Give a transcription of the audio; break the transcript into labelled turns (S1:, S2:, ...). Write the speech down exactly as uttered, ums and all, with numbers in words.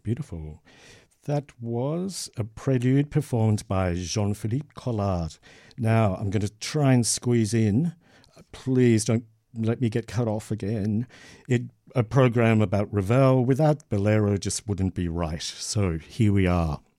S1: beautiful. That was a prelude performed by Jean-Philippe Collard. Now, I'm going to try and squeeze in. Please don't let me get cut off again. It, a program about Ravel without Bolero just wouldn't be right. So here we are.